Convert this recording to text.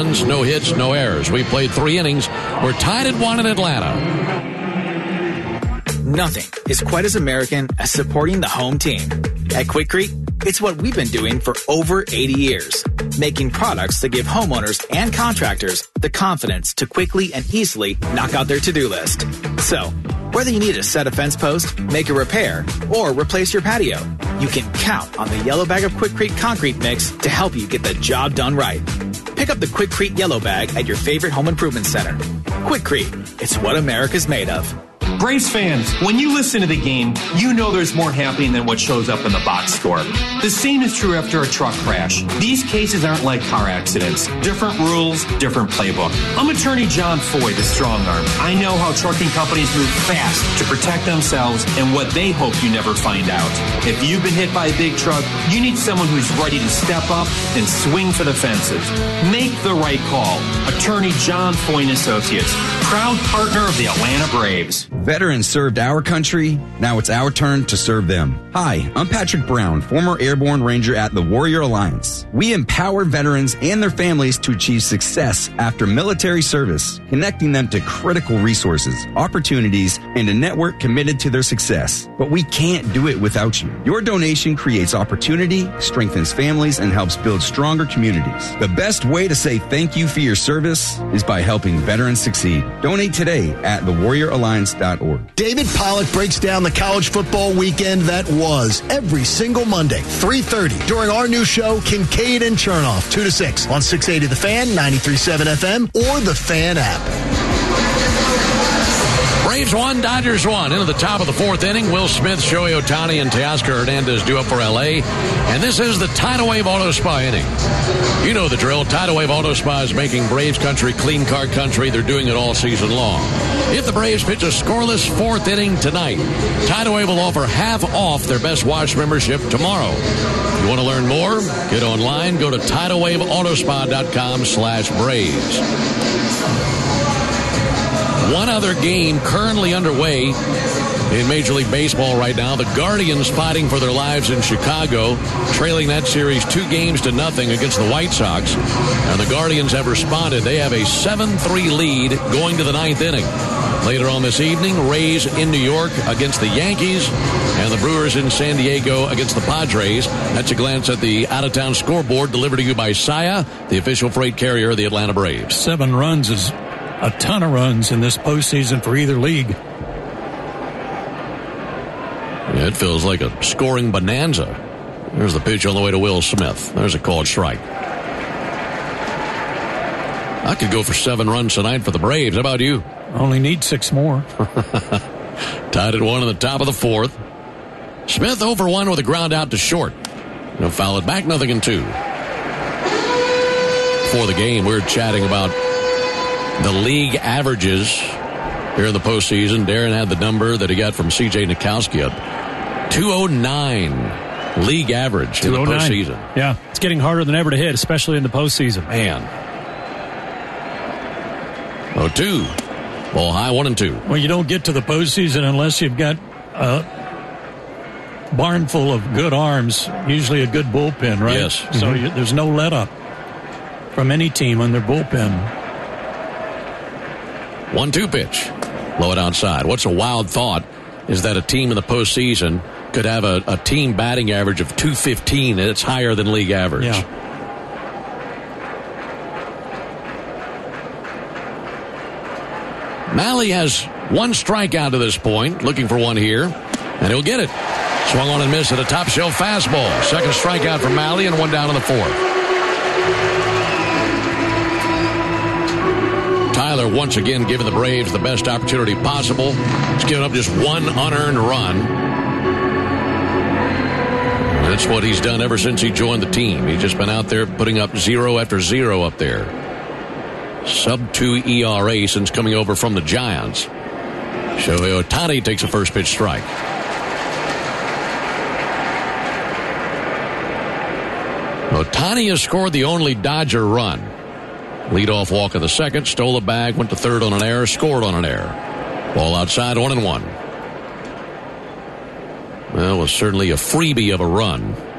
runs, no hits, no errors. We played 3 innings. We're tied at 1 in Atlanta. Nothing is quite as American as supporting the home team. At Quikrete, it's what we've been doing for over 80 years, making products that give homeowners and contractors the confidence to quickly and easily knock out their to-do list. So, whether you need to set a fence post, make a repair, or replace your patio, you can count on the yellow bag of Quikrete concrete mix to help you get the job done right. Pick up the Quikrete yellow bag at your favorite home improvement center. Quikrete, it's what America's made of. Braves fans, when you listen to the game, you know there's more happening than what shows up in the box score. The same is true after a truck crash. These cases aren't like car accidents. Different rules, different playbook. I'm attorney John Foy, the strong arm. I know how trucking companies move fast to protect themselves and what they hope you never find out. If you've been hit by a big truck, you need someone who's ready to step up and swing for the fences. Make the right call. Attorney John Foy and Associates, proud partner of the Atlanta Braves. Veterans served our country. Now it's our turn to serve them. Hi, I'm Patrick Brown, former Airborne Ranger at the Warrior Alliance. We empower veterans and their families to achieve success after military service, connecting them to critical resources, opportunities, and a network committed to their success. But we can't do it without you. Your donation creates opportunity, strengthens families, and helps build stronger communities. The best way to say thank you for your service is by helping veterans succeed. Donate today at thewarrioralliance.org. David Pollack breaks down the college football weekend that was every single Monday, 3:30, during our new show, Kincaid and Chernoff, 2 to 6 on 680 The Fan, 93.7 FM, or the Fan app. Braves 1, Dodgers 1. Into the top of the 4th inning, Will Smith, Shohei Ohtani, and Teoscar Hernandez due up for L.A. And this is the Tidal Wave Auto Spa inning. You know the drill. Tidal Wave Auto Spa is making Braves country clean car country. They're doing it all season long. If the Braves pitch a scoreless 4th inning tonight, Tidal Wave will offer half off their Best Watch membership tomorrow. If you want to learn more, get online. Go to TidalWaveAutospa.com/Braves. One other game currently underway in Major League Baseball right now. The Guardians fighting for their lives in Chicago, trailing that series 2-0 against the White Sox. And the Guardians have responded. They have a 7-3 lead going to the 9th inning. Later on this evening, Rays in New York against the Yankees, and the Brewers in San Diego against the Padres. That's a glance at the out-of-town scoreboard delivered to you by Saia, the official freight carrier of the Atlanta Braves. 7 runs is a ton of runs in this postseason for either league. Yeah, it feels like a scoring bonanza. There's the pitch on the way to Will Smith. There's a called strike. I could go for 7 runs tonight for the Braves. How about you? Only need 6 more. Tied at 1 in the top of the 4th. Smith over 1 with a ground out to short. No foul it back, 0-2. Before the game, we were chatting about the league averages here in the postseason. Darren had the number that he got from C.J. Nikowski up. 209 league average in the postseason. Yeah, it's getting harder than ever to hit, especially in the postseason. Man. 0-2. Ball high, 1-2. Well, you don't get to the postseason unless you've got a barn full of good arms, usually a good bullpen, right? Yes. So there's no let up from any team on their bullpen. 1-2 pitch. Low it outside. What's a wild thought is that a team in the postseason could have a team batting average of 215, and it's higher than league average. Yeah. Malley has 1 strikeout to this point, looking for 1 here, and he'll get it. Swung on and missed at a top shelf fastball. 2nd strikeout for Malley and 1 down in the 4th. Tyler once again giving the Braves the best opportunity possible. He's given up just 1 unearned run. That's what he's done ever since he joined the team. He's just been out there putting up 0 after 0 up there. Sub-2 ERA since coming over from the Giants. Shohei Ohtani takes a first pitch strike. Ohtani has scored the only Dodger run. Leadoff walk of the 2nd, stole a bag, went to 3rd on an error, scored on an error. Ball outside, 1-1. Well, it was certainly a freebie of a run.